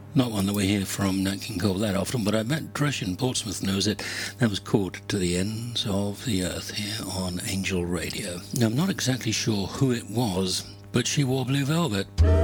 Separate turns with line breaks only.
Not one that we hear from Nat King Cole that often, but I bet Dresh in Portsmouth knows it. That was Chord to the Ends of the Earth here on Angel Radio. Now, I'm not exactly sure who it was, but she wore blue velvet.